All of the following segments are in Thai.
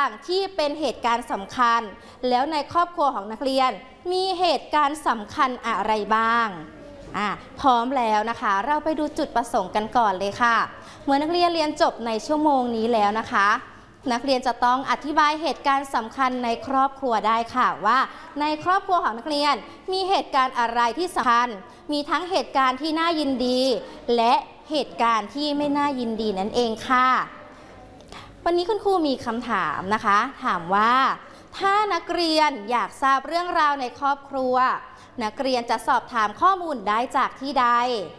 างที่เป็นเหตุการณ์สำคัญแล้วในครอบครัวของนักเรียนมีเหตุการณ์สำคัญอะไรบ้างพร้อมแล้วนะคะเราไปดูจุดประสงค์กันก่อนเลยค่ะเมื่อนักเรียนเรียนจบในชั่วโมงนี้แล้วนะคะนักเรียนจะต้องอธิบายเหตุการณ์สำคัญในครอบครัวได้ค่ะว่าในครอบครัวของนักเรียนมีเหตุการณ์อะไรที่สำคัญมีทั้งเหตุการณ์ที่น่ายินดีและเหตุการณ์ที่ไม่น่ายินดีนั่นเองค่ะวันนี้คุณครูมีคำถามนะคะถามว่าถ้านักเรียนอยากทราบเรื่องราวในครอบครัวนักเรียนจะสอบถามข้อมูลได้จากที่ใด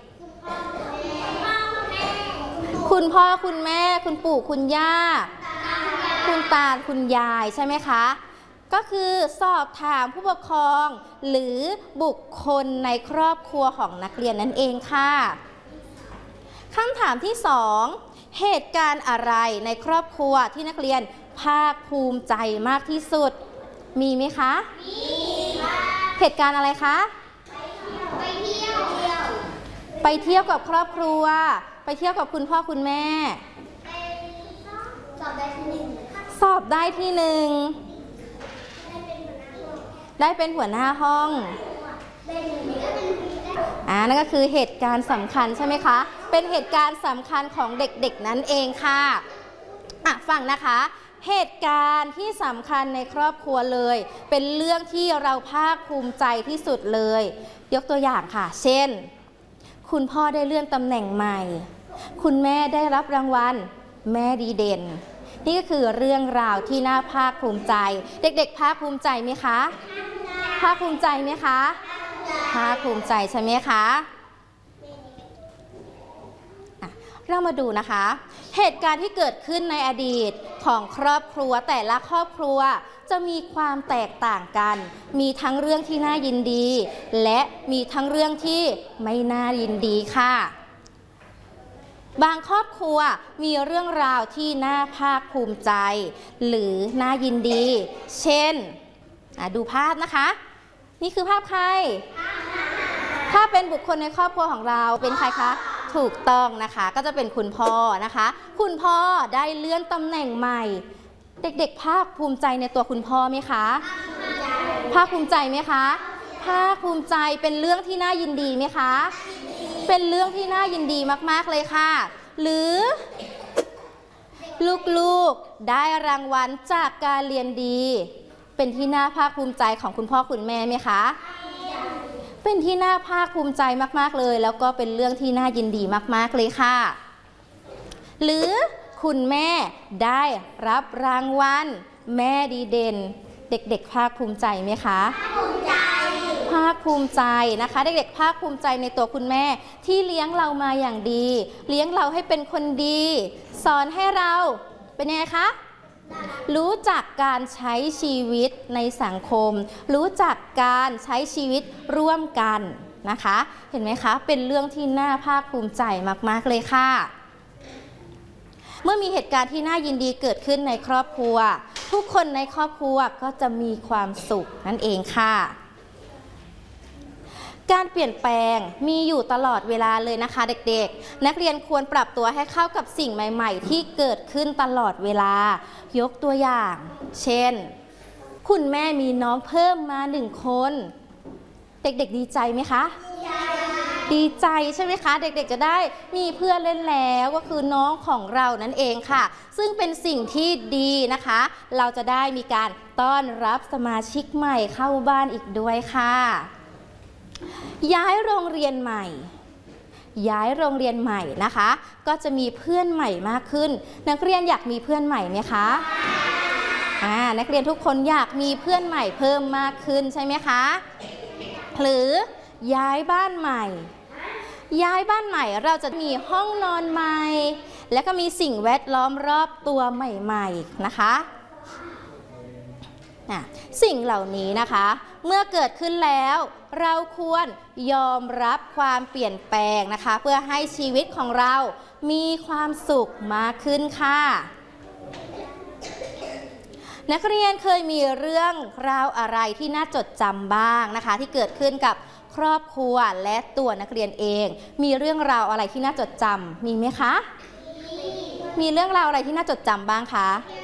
คุณพ่อคุณแม่คุณปู่คุณย่าคุณตาคุณยายใช่ไหมคะก็คือสอบถามผู้ปกครองหรือบุคคลในครอบครัวของนักเรียนนั่นเองค่ะคำถามที่2เหตุการณ์อะไรในครอบครัวที่นักเรียนภาคภูมิใจมากที่สุดมีไหมคะมีค่ะเหตุการณ์อะไรคะไปเที่ยวกับครอบครัวไปเที่ยวกับคุณพ่อคุณแม่สอบได้ที่หนึ่งได้เป็นหัวหน้าห้องนั่นก็คือเหตุการณ์สำคัญใช่ไหมคะเป็นเหตุการณ์สำคัญของเด็กๆนั่นเองค่ะฟังนะคะเหตุการณ์ที่สำคัญในครอบครัวเลยเป็นเรื่องที่เราภาคภูมิใจที่สุดเลยยกตัวอย่างค่ะเช่นคุณพ่อได้เลื่อนตำแหน่งใหม่คุณแม่ได้รับรางวัลแม่ดีเด่นนี่ก็คือเรื่องราวที่น่าภาคภูมิใจเด็กๆภาคภูมิใจไหมคะภาคภูมิใจไหมคะภาคภูมิใจใช่ไหมคะเรามาดูนะคะเหตุการณ์ที่เกิดขึ้นในอดีตของครอบครัวแต่ละครอบครัวจะมีความแตกต่างกันมีทั้งเรื่องที่น่ายินดีและมีทั้งเรื่องที่ไม่น่ายินดีค่ะบางครอบครัวมีเรื่องราวที่น่าภาคภูมิใจหรือน่ายินดีเช่นดูภาพนะคะนี่คือภาพใครถ้าเป็นบุคคลในครอบครัวของเราเป็นใครคะถูกต้องนะคะก็จะเป็นคุณพ่อนะคะคุณพ่อได้เลื่อนตำแหน่งใหม่เด็กๆภาคภูมิใจในตัวคุณพ่อไหมคะภาคภูมิใจไหมคะภาคภูมิใจเป็นเรื่องที่น่ายินดีไหมคะเป็นเรื่องที่น่ายินดีมากๆเลยค่ะหรือลูกๆได้รางวัลจากการเรียนดีเป็นที่น่าภาคภูมิใจของคุณพ่อคุณแม่ไหมคะเป็นที่น่าภาคภูมิใจมากๆเลยแล้วก็เป็นเรื่องที่น่ายินดีมากๆเลยค่ะหรือคุณแม่ได้รับรางวัลแม่ดีเด่นเด็กๆภาคภูมิใจไหมคะภาคภูมิใจนะคะเด็กๆภาคภูมิใจในตัวคุณแม่ที่เลี้ยงเรามาอย่างดีเลี้ยงเราให้เป็นคนดีสอนให้เราเป็นยังไงคะรู้จักการใช้ชีวิตในสังคมรู้จักการใช้ชีวิตร่วมกันนะคะเห็นไหมคะเป็นเรื่องที่น่าภาคภูมิใจมากๆเลยค่ะเมื่อมีเหตุการณ์ที่น่ายินดีเกิดขึ้นในครอบครัวทุกคนในครอบครัวก็จะมีความสุขนั่นเองค่ะการเปลี่ยนแปลงมีอยู่ตลอดเวลาเลยนะคะเด็กๆนักเรียนควรปรับตัวให้เข้ากับสิ่งใหม่ๆที่เกิดขึ้นตลอดเวลายกตัวอย่างเช่นคุณแม่มีน้องเพิ่มมา1 คนเด็กๆดีใจไหมคะดีใจใช่ไหมคะเด็กๆจะได้มีเพื่อนเล่นแล้วก็คือน้องของเรานั่นเองค่ะซึ่งเป็นสิ่งที่ดีนะคะเราจะได้มีการต้อนรับสมาชิกใหม่เข้าบ้านอีกด้วยค่ะย้ายโรงเรียนใหม่นะคะก็จะมีเพื่อนใหม่มากขึ้นนักเรียนอยากมีเพื่อนใหม่ไหมคะนักเรียนทุกคนอยากมีเพื่อนใหม่เพิ่มมากขึ้นใช่ไหมคะหรือย้ายบ้านใหม่เราจะมีห้องนอนใหม่และก็มีสิ่งแวดล้อมรอบตัวใหม่ๆนะคะสิ่งเหล่านี้นะคะเมื่อเกิดขึ้นแล้วเราควรยอมรับความเปลี่ยนแปลงนะคะเพื่อให้ชีวิตของเรามีความสุขมากขึ้นค่ะนักเรียนเคยมีเรื่องราวอะไรที่น่าจดจำบ้างนะคะที่เกิดขึ้นกับครอบครัวและตัวนักเรียนเองมีเรื่องราวอะไรที่น่าจดจำมีไหมคะมีเรื่องราวอะไรที่น่าจดจำบ้างคะ